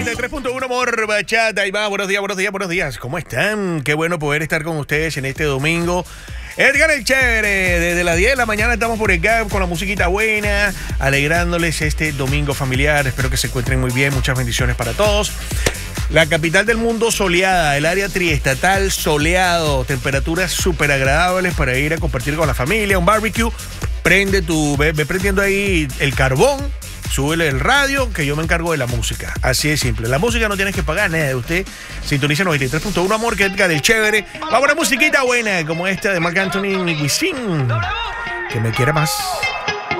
3.1 Amor Bachata. Y va, buenos días, buenos días, buenos días. ¿Cómo están? Qué bueno poder estar con ustedes en este domingo. Edgar el Chévere, desde las 10 de la mañana estamos por acá con la musiquita buena, alegrándoles este domingo familiar. Espero que se encuentren muy bien, muchas bendiciones para todos. La capital del mundo soleada, el área triestatal soleado, temperaturas súper agradables para ir a compartir con la familia, un barbecue. Ve prendiendo ahí el carbón, súbele el radio, que yo me encargo de la música. Así de simple. La música no tienes que pagar nada. Usted sintoniza 93.1 Amor, que Edgar el Chévere. Va una musiquita buena, como esta de Marc Anthony y Wisin. Que me quiera más.